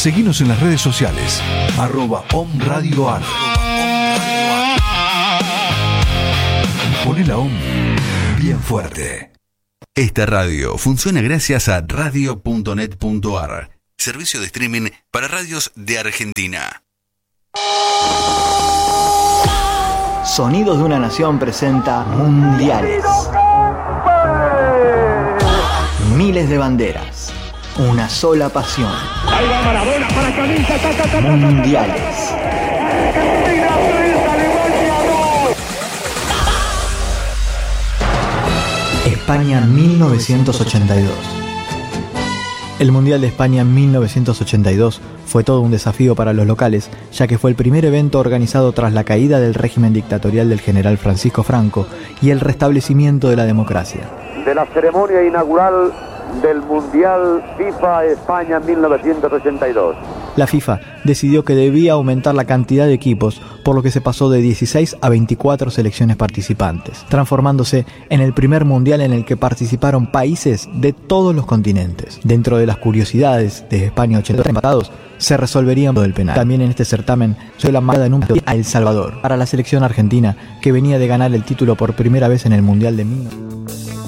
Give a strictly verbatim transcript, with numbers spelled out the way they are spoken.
Seguinos en las redes sociales, arroba Om Radio Ar. Poné la Om bien fuerte. Esta radio funciona gracias a radio punto net punto ar, servicio de streaming para radios de Argentina. Sonidos de una Nación presenta Mundiales. Miles de banderas, una sola pasión. Mundiales. España mil novecientos ochenta y dos. El Mundial de España mil novecientos ochenta y dos fue todo un desafío para los locales, ya que fue el primer evento organizado tras la caída del régimen dictatorial del general Francisco Franco y el restablecimiento de la democracia. De la ceremonia inaugural del Mundial FIFA España mil novecientos ochenta y dos. La FIFA decidió que debía aumentar la cantidad de equipos, por lo que se pasó de dieciséis a veinticuatro selecciones participantes, transformándose en el primer mundial en el que participaron países de todos los continentes. Dentro de las curiosidades de España ochenta y dos empatados, se resolverían del penal. También en este certamen se dio la marca de un a El Salvador para la selección argentina, que venía de ganar el título por primera vez en el Mundial de mil novecientos